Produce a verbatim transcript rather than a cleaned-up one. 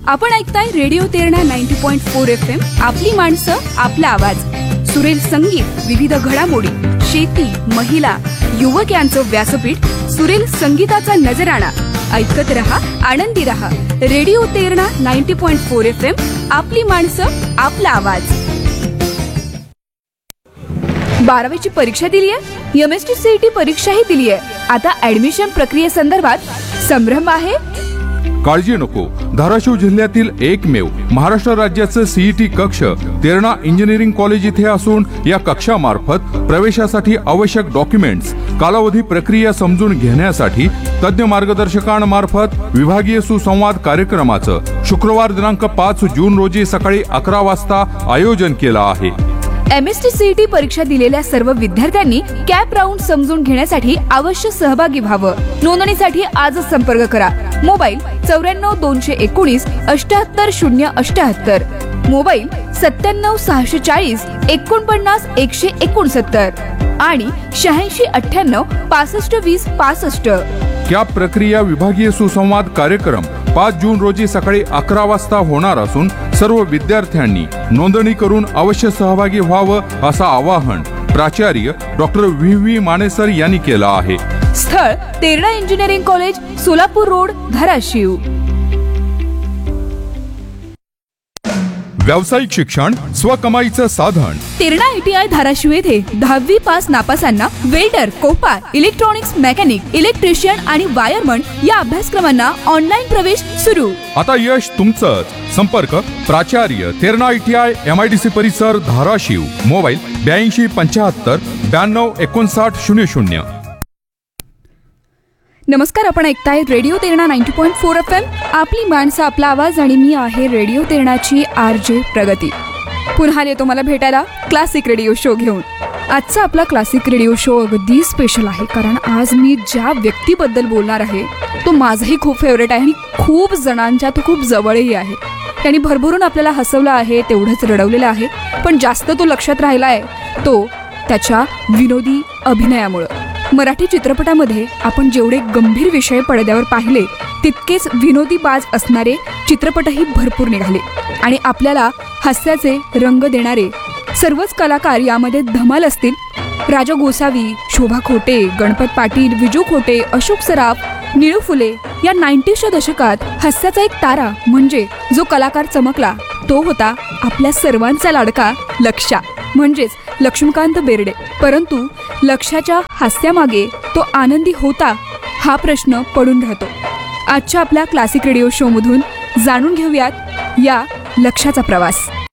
आपण ऐकताय रेडिओ तेरणा नव्वद पॉइंट चार एफ एम. आपली माणसं, आपला आवाज. सुरेल संगीत, विविध घडामोडी, शेती, महिला, युवक यांचं व्यासपीठ. सुरेल संगीताचा नजराणा. ऐकत रहा, आनंदी रहा. रेडिओ तेरणा नव्वद पॉइंट चार एफ एम. आपली माणसं, आपला आवाज. बारावीची परीक्षा दिली आहे, M S T C E T परीक्षाही दिली आहे. आता ऍडमिशन प्रक्रियेसंदर्भात संभ्रम आहे? काळजी नको. धाराशिव जिल्ह्यातील एकमेव महाराष्ट्र राज्याचं सीईटी कक्ष तेरणा इंजिनिअरिंग कॉलेज इथे असून या कक्षामार्फत प्रवेशासाठी आवश्यक डॉक्युमेंट्स, कालावधी, प्रक्रिया समजून घेण्यासाठी तज्ञ मार्गदर्शकांमार्फत विभागीय सुसंवाद कार्यक्रमाचं शुक्रवार दिनांक पाच जून रोजी सकाळी अकरा वाजता आयोजन केलं आहे. M S T C E T परीक्षा दिलेल्या सर्व विद्यार्थ्यांनी कॅप राऊंड समजून घेण्यासाठी अवश्य सहभागी व्हावं. नोंदणीसाठी आजच संपर्क करा. मोबाईल चौऱ्याण्णव दोनशे एकोणीस अष्ट्याहत्तर शून्य अष्ट्याहत्तर. मोबाईल सत्त्याण्णव सहाशे चाळीस एकोणपन्नास एकशे एकोणसत्तर आणि शहाऐंशी अठ्ठ्याण्णव पासष्ट वीस पासष्ट. कॅप प्रक्रिया विभागीय सुसंवाद कार्यक्रम पाच जून रोजी सकाळी अकरा वाजता होणार असून सर्व विद्यार्थ्यांनी नोंदणी करून अवश्य सहभागी व्हावं असं आवाहन प्राचार्य डॉक्टर व्ही व्ही मानेसर यांनी केलं आहे. स्थळ Terna engineering college, Solapur road, Dharashiv. व्यावसायिक शिक्षण स्वकमाईचं साधन. Terna I T I Dharashiv येथे दहावी pass नापासांना welder, Kopar, electronics mechanic, electrician आणि वायरमन या अभ्यासक्रमांना ऑनलाईन प्रवेश सुरू. आता यश तुमचंच. संपर्क प्राचार्य Terna I T I M I D C परिसर धाराशिव. मोबाईल ब्याऐंशी पंच्याहत्तर ब्याण्णव एकोणसाठ शून्य शून्य. नमस्कार, आपण ऐकताय रेडिओ तेरणा नव्वद पॉइंट चार एफ एम. आपली माणसं, आपला आवाज आणि मी आहे रेडिओ तेरणाची आर जे प्रगती. पुन्हा येतो मला भेटायला क्लासिक रेडिओ शो घेऊन. आजचा आपला क्लासिक रेडिओ शो अगदी स्पेशल आहे, कारण आज मी ज्या व्यक्तीबद्दल बोलणार आहे तो माझाही खूप फेवरेट आहे आणि खूप जणांच्या तो खूप जवळही आहे. त्यांनी भरभरून आपल्याला हसवलं आहे, तेवढंच रडवलेलं आहे, पण जास्त तो लक्षात राहिला आहे तो त्याच्या विनोदी अभिनयामुळं. मराठी चित्रपटामध्ये आपण जेवढे गंभीर विषय पडद्यावर पाहिले तितकेच विनोदी बाज असणारे चित्रपटही भरपूर निघाले आणि आपल्याला हास्याचे रंग देणारे सर्वच कलाकार यामध्ये धमाल असतील. राजा गोसावी, शोभा खोटे, गणपत पाटील, विजू खोटे, अशोक सराफ, निळू फुले या नाईन्टीजच्या दशकात हास्याचा एक तारा म्हणजे जो कलाकार चमकला तो होता आपल्या सर्वांचा लाडका लक्षा म्हणजेच लक्ष्मीकांत बेर्डे. परंतु लक्षाच्या हास्यामागे तो आनंदी होता हा प्रश्न पडून राहतो. आजच्या आपल्या क्लासिक रेडिओ शो मधून जाणून घेऊयात या लक्षाचा प्रवास.